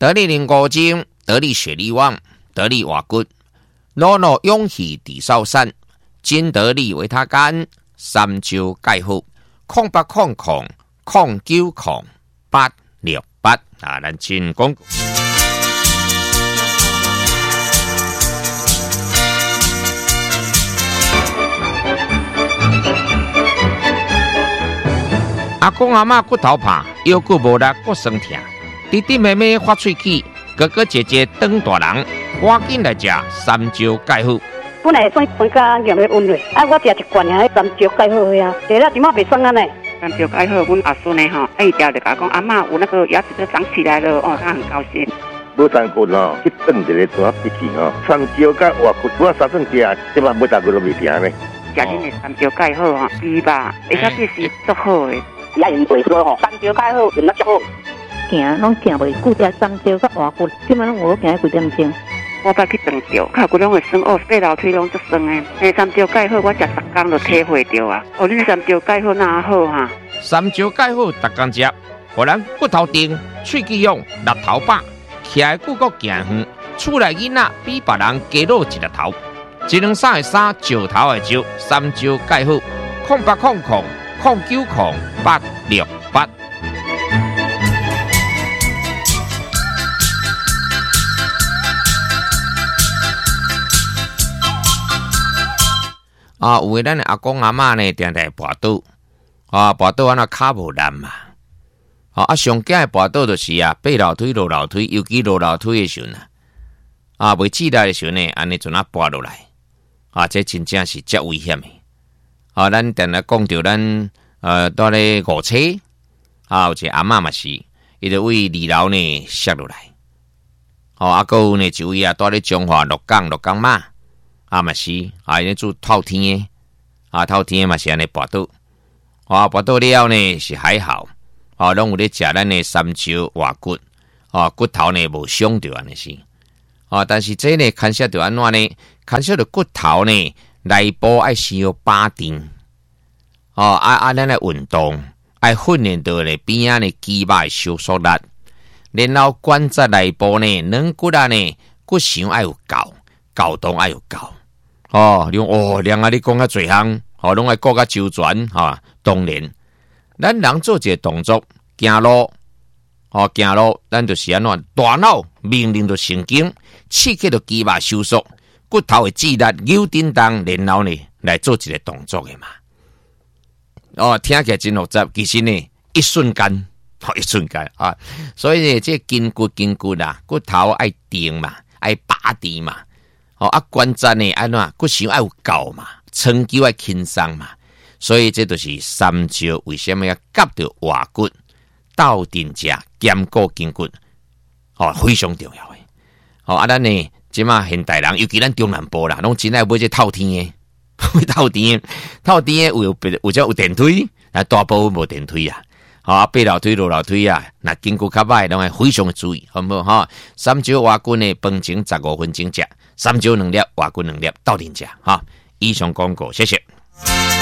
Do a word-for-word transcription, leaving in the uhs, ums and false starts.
得力灵骨精，得力血力旺，得力瓦骨，诺诺勇气地少山，金得力维他干，三焦钙好，空八空空空九空八六八啊，咱进广告。阿公阿嬷骨头怕，腰骨无力，骨酸痛。弟弟妹妹发喙齿，哥哥姐姐长大人，赶紧来食三焦钙好。 本来算酸甲用咧温热，啊，我食一罐啊，三焦钙好呀，食了即马袂酸啊呢。 三焦钙好，阮阿孙呢吼，哎，一条就甲讲阿嬷有那个牙齿都长起来了，哦，他很高兴。 无三骨吼，去炖一个怎闭气吼，三焦甲活骨，我三顿食，即马每大骨都袂停呢。 食恁的三焦钙好吼，猪吧，而且这是足好的。 也用袂多吼，三焦钙好用得足好。 行拢行袂久，食三焦甲活骨，即马拢有行几点钟。 我捌去长照，脚骨拢会酸哦，爬楼梯拢足酸的。诶，三焦钙好，我食十工就体会到啊。哦，恁三焦钙好哪好哈？ 三焦钙好，逐工食，互咱骨头硬，喙齿勇，力头饱，徛的骨骼行远，厝内囡仔比别人加露一粒头。一两三的三，石头的石，三焦钙好，空八空空空九空八六八。啊，有诶，咱的阿公阿嬷呢，定定跋倒，啊，跋倒安那骹无力嘛，啊，啊，上惊诶跋倒就是啊，爬楼梯、落楼梯，尤其落楼梯诶时阵啊，啊，未起来诶时阵呢，安尼就那跋落来，啊，这真正是较危险诶。啊，咱定来讲到咱呃，到咧五车，啊，有一个阿嬷嘛是，伊就为二楼呢摔落来，哦，啊，还有呢一位啊，到咧中华鹿港鹿港妈。啊嘛是，啊，因做透天的，啊透天的嘛是安尼跋倒，啊跋倒了呢是还好，啊拢有咧食咱的三焦活骨，啊骨头呢无伤着安尼是，啊但是这呢牵涉着安怎呢？牵涉着骨头呢内部爱先要把定，哦啊啊咱来运动，爱训练到咧边仔呢肌肉收缩力，然后关节内部呢软骨啊呢骨相爱有够，够动爱有够。哦，你哦，两个你讲较侪项，哦，拢爱顾较周全，哈、哦。当然，咱人做一个动作，行路，哦，行路，咱就是安怎，大脑命令着神经，刺激着肌肉收缩，骨头的肌力扭振动，然后呢来做一个动作的嘛。哦，听起来真复杂，其实呢，一瞬间，哦，一瞬间啊，所以呢，这筋骨筋骨啦，骨头爱定嘛，爱把持嘛。哦啊，关节呢，安怎骨相爱有够嘛，长久爱轻松嘛，所以这就是三焦为什么要夹着活骨、斗阵食、兼顾筋骨，哦，非常重要诶。哦啊，咱呢，即马现代人，尤其咱中南部啦，拢真爱买这透天诶，透天诶，透天诶有有有只有电梯，啊，大部分无电梯啊。好啊，爬楼梯、落楼梯啊，那筋骨较歹，拢爱非常的注意，好唔好哈？三焦活骨呢，饭前十五分钟食。三焦两粒，活骨两粒，斗阵食哈。以上广告，谢谢。